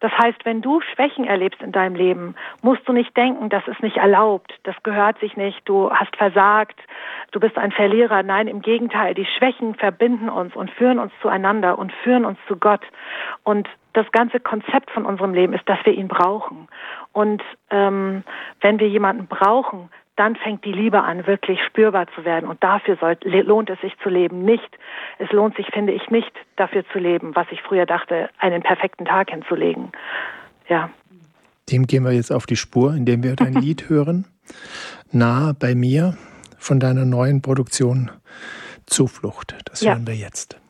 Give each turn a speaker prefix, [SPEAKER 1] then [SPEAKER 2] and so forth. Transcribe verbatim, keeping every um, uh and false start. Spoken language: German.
[SPEAKER 1] Das heißt, wenn du Schwächen erlebst in deinem Leben, musst du nicht denken, das ist nicht erlaubt, das gehört sich nicht, du hast versagt, du bist ein Verlierer. Nein, im Gegenteil, die Schwächen verbinden uns und führen uns zueinander und führen uns zu Gott. Und das ganze Konzept von unserem Leben ist, dass wir ihn brauchen. Und ähm, wenn wir jemanden brauchen, dann fängt die Liebe an, wirklich spürbar zu werden. Und dafür soll, lohnt es sich zu leben. Nicht, es lohnt sich, finde ich, nicht dafür zu leben, was ich früher dachte, einen perfekten Tag hinzulegen. Ja.
[SPEAKER 2] Dem gehen wir jetzt auf die Spur, indem wir dein Lied hören. Nah bei mir von deiner neuen Produktion Zuflucht. Das
[SPEAKER 1] ja.
[SPEAKER 2] hören wir jetzt.